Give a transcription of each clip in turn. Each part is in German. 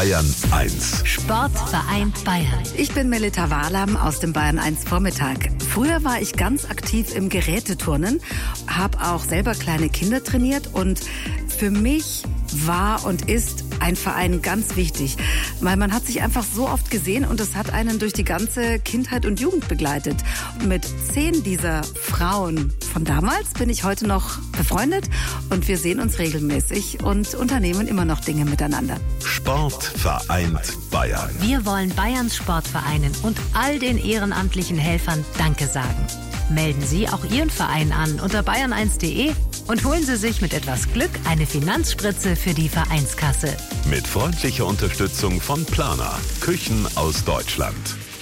Bayern 1. Sport vereint Bayern. Ich bin Melita Wahlam aus dem Bayern 1 Vormittag. Früher war ich ganz aktiv im Geräteturnen, habe auch selber kleine Kinder trainiert und für mich war und ist ein Verein ganz wichtig, weil man hat sich einfach so oft gesehen und es hat einen durch die ganze Kindheit und Jugend begleitet. Mit 10 dieser Frauen von damals bin ich heute noch befreundet und wir sehen uns regelmäßig und unternehmen immer noch Dinge miteinander. Sport vereint Bayern. Wir wollen Bayerns Sportvereinen und all den ehrenamtlichen Helfern Danke sagen. Melden Sie auch Ihren Verein an unter bayern1.de und holen Sie sich mit etwas Glück eine Finanzspritze für die Vereinskasse. Mit freundlicher Unterstützung von Plana, Küchen aus Deutschland.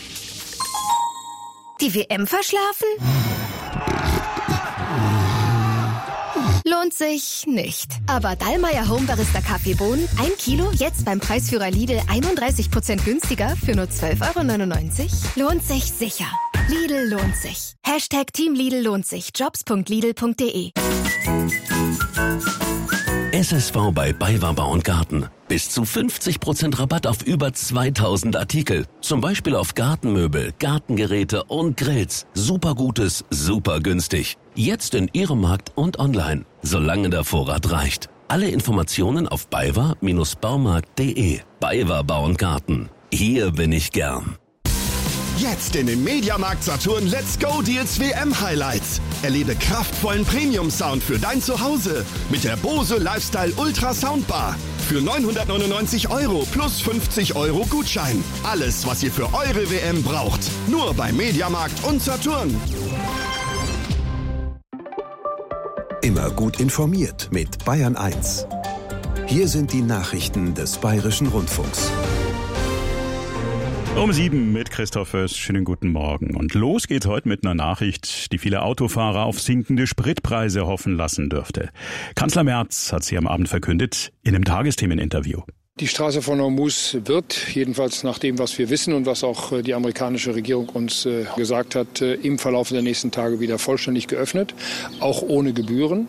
Die WM verschlafen? Lohnt sich nicht. Aber Dallmayr Home Barista Kaffeebohnen, 1 Kilo, jetzt beim Preisführer Lidl 31% günstiger für nur 12,99 €? Lohnt sich sicher. Lidl lohnt sich. Team Lidl lohnt sich. Jobs.lidl.de. SSV bei BayWa Bau und Garten. Bis zu 50% Rabatt auf über 2000 Artikel. Zum Beispiel auf Gartenmöbel, Gartengeräte und Grills. Super Gutes, super günstig. Jetzt in Ihrem Markt und online, solange der Vorrat reicht. Alle Informationen auf baywa-baumarkt.de. BayWa Bau und Garten. Hier bin ich gern. Jetzt in den Mediamarkt Saturn Let's Go Deals WM Highlights. Erlebe kraftvollen Premium-Sound für dein Zuhause mit der Bose Lifestyle Ultra Soundbar. Für 999 € plus 50 € Gutschein. Alles, was ihr für eure WM braucht. Nur bei Mediamarkt und Saturn. Immer gut informiert mit Bayern 1. Hier sind die Nachrichten des Bayerischen Rundfunks. Um 7 mit Christoph Föß. Schönen guten Morgen. Und los geht's heute mit einer Nachricht, die viele Autofahrer auf sinkende Spritpreise hoffen lassen dürfte. Kanzler Merz hat sie am Abend verkündet in einem Tagesthemeninterview. Die Straße von Hormuz wird, jedenfalls nach dem, was wir wissen und was auch die amerikanische Regierung uns gesagt hat, im Verlauf der nächsten Tage wieder vollständig geöffnet, auch ohne Gebühren.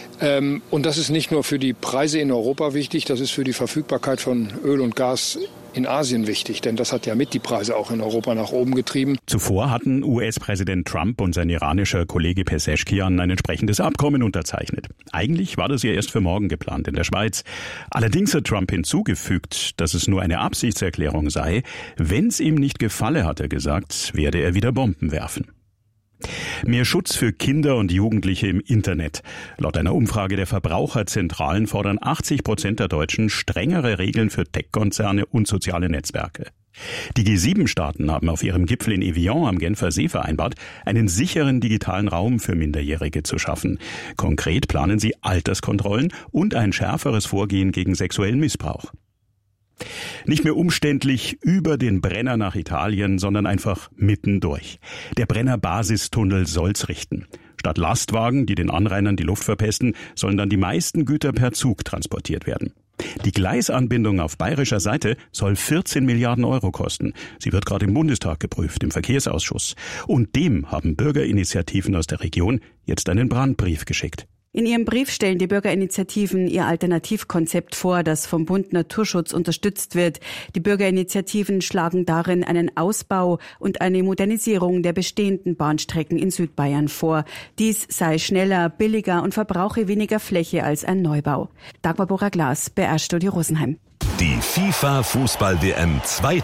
Und das ist nicht nur für die Preise in Europa wichtig, das ist für die Verfügbarkeit von Öl und Gas in Asien wichtig, denn das hat ja mit die Preise auch in Europa nach oben getrieben. Zuvor hatten US-Präsident Trump und sein iranischer Kollege Pezeshkian ein entsprechendes Abkommen unterzeichnet. Eigentlich war das ja erst für morgen geplant in der Schweiz. Allerdings hat Trump hinzugefügt, dass es nur eine Absichtserklärung sei. Wenn es ihm nicht gefalle, hat er gesagt, werde er wieder Bomben werfen. Mehr Schutz für Kinder und Jugendliche im Internet. Laut einer Umfrage der Verbraucherzentralen fordern 80% der Deutschen strengere Regeln für Tech-Konzerne und soziale Netzwerke. Die G7-Staaten haben auf ihrem Gipfel in Evian am Genfer See vereinbart, einen sicheren digitalen Raum für Minderjährige zu schaffen. Konkret planen sie Alterskontrollen und ein schärferes Vorgehen gegen sexuellen Missbrauch. Nicht mehr umständlich über den Brenner nach Italien, sondern einfach mittendurch. Der Brenner Basistunnel soll's richten. Statt Lastwagen, die den Anrainern die Luft verpesten, sollen dann die meisten Güter per Zug transportiert werden. Die Gleisanbindung auf bayerischer Seite soll 14 Milliarden € kosten. Sie wird gerade im Bundestag geprüft, im Verkehrsausschuss. Und dem haben Bürgerinitiativen aus der Region jetzt einen Brandbrief geschickt. In ihrem Brief stellen die Bürgerinitiativen ihr Alternativkonzept vor, das vom Bund Naturschutz unterstützt wird. Die Bürgerinitiativen schlagen darin einen Ausbau und eine Modernisierung der bestehenden Bahnstrecken in Südbayern vor. Dies sei schneller, billiger und verbrauche weniger Fläche als ein Neubau. Dagmar Bora-Glas, BR-Studio Rosenheim. Die FIFA-Fußball-WM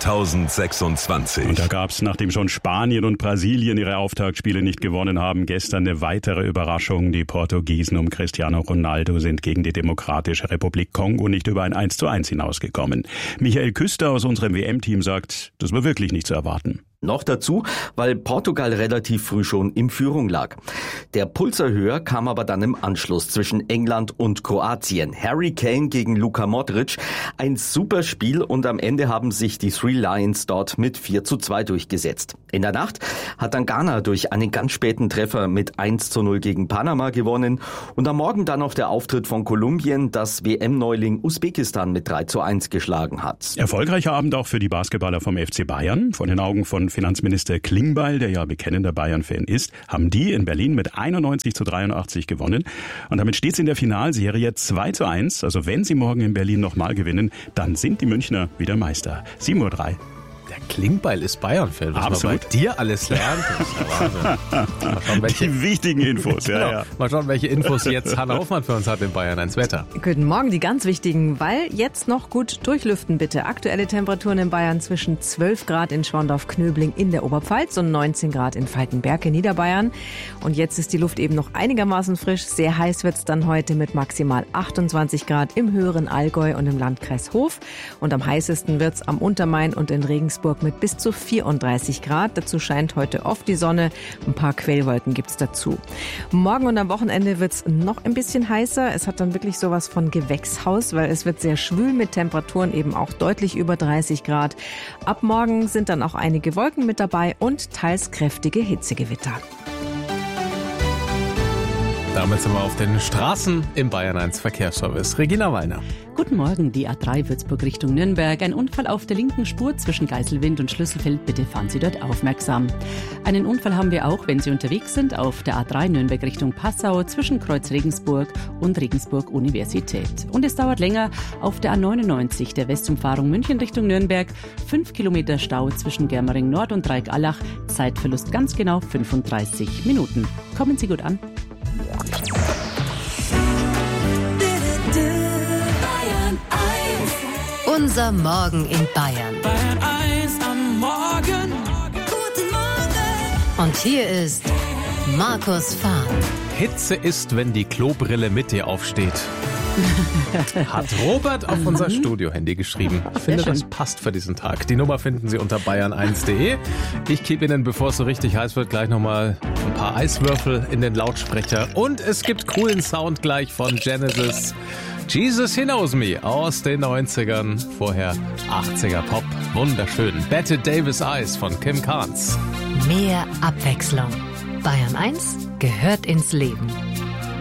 2026. Und da gab's, nachdem schon Spanien und Brasilien ihre Auftaktspiele nicht gewonnen haben, gestern eine weitere Überraschung. Die Portugiesen um Cristiano Ronaldo sind gegen die Demokratische Republik Kongo nicht über ein 1:1 hinausgekommen. Michael Küster aus unserem WM-Team sagt, das war wirklich nicht zu erwarten. Noch dazu, weil Portugal relativ früh schon in Führung lag. Der Pulserhöher kam aber dann im Anschluss zwischen England und Kroatien. Harry Kane gegen Luka Modric. Ein super Spiel und am Ende haben sich die Three Lions dort mit 4:2 durchgesetzt. In der Nacht hat dann Ghana durch einen ganz späten Treffer mit 1:0 gegen Panama gewonnen. Und am Morgen dann noch der Auftritt von Kolumbien, das WM-Neuling Usbekistan mit 3:1 geschlagen hat. Erfolgreicher Abend auch für die Basketballer vom FC Bayern. Von den Augen von Finanzminister Klingbeil, der ja bekennender Bayern-Fan ist, haben die in Berlin mit 91:83 gewonnen. Und damit steht es in der Finalserie 2:1. Also wenn sie morgen in Berlin nochmal gewinnen, dann sind die Münchner wieder Meister. 7:03 Uhr. Der Klingbeil ist Bayern-Fan, was man bei dir alles lernt. Das ist ja Wahnsinn. Mal schauen, die wichtigen Infos, genau. ja. Mal schauen, welche Infos jetzt Hanna Hoffmann für uns hat in Bayern 1 Wetter. Guten Morgen, die ganz wichtigen, weil jetzt noch gut durchlüften bitte. Aktuelle Temperaturen in Bayern zwischen 12 Grad in Schwandorf-Knöbling in der Oberpfalz und 19 Grad in Falkenberg in Niederbayern. Und jetzt ist die Luft eben noch einigermaßen frisch. Sehr heiß wird es dann heute mit maximal 28 Grad im höheren Allgäu und im Landkreis Hof. Und am heißesten wird es am Untermain und in Regensburg mit bis zu 34 Grad. Dazu scheint heute oft die Sonne. Ein paar Quellwolken gibt's dazu. Morgen und am Wochenende wird's noch ein bisschen heißer. Es hat dann wirklich sowas von Gewächshaus, weil es wird sehr schwül mit Temperaturen eben auch deutlich über 30 Grad. Ab morgen sind dann auch einige Wolken mit dabei und teils kräftige Hitzegewitter. Damit sind wir auf den Straßen im Bayern 1 Verkehrsservice. Regina Wallner. Guten Morgen, die A3 Würzburg Richtung Nürnberg. Ein Unfall auf der linken Spur zwischen Geiselwind und Schlüsselfeld. Bitte fahren Sie dort aufmerksam. Einen Unfall haben wir auch, wenn Sie unterwegs sind, auf der A3 Nürnberg Richtung Passau zwischen Kreuz Regensburg und Regensburg Universität. Und es dauert länger auf der A99 der Westumfahrung München Richtung Nürnberg. 5 Kilometer Stau zwischen Germering Nord und Dreieckallach. Zeitverlust ganz genau 35 Minuten. Kommen Sie gut an. Unser Morgen in Bayern. Bayern 1 am Morgen. Guten Morgen. Und hier ist Markus Fahn. Hitze ist, wenn die Klobrille mit dir aufsteht. Hat Robert auf unser Studio-Handy geschrieben. Ich finde, das passt für diesen Tag. Die Nummer finden Sie unter bayern1.de. Ich gebe Ihnen, bevor es so richtig heiß wird, gleich nochmal ein paar Eiswürfel in den Lautsprecher. Und es gibt coolen Sound gleich von Genesis. Jesus He Knows Me aus den 90ern. Vorher 80er Pop. Wunderschön. Bette Davis Eyes von Kim Carnes. Mehr Abwechslung. Bayern 1 gehört ins Leben.